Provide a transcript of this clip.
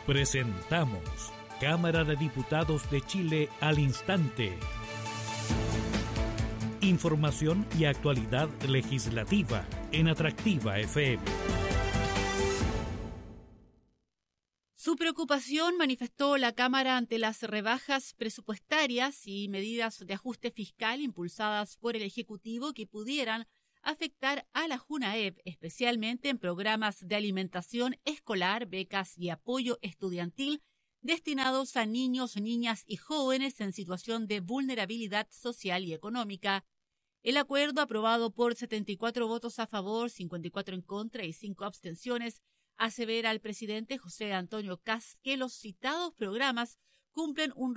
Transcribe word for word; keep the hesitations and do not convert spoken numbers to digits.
Presentamos Cámara de Diputados de Chile al instante. Información y actualidad legislativa en Atractiva F M. Su preocupación manifestó la Cámara ante las rebajas presupuestarias y medidas de ajuste fiscal impulsadas por el Ejecutivo que pudieran afectar a la JUNAEP, especialmente en programas de alimentación escolar, becas y apoyo estudiantil destinados a niños, niñas y jóvenes en situación de vulnerabilidad social y económica. El acuerdo, aprobado por setenta y cuatro votos a favor, cincuenta y cuatro en contra y cinco abstenciones, asevera al presidente José Antonio Kast que los citados programas cumplen un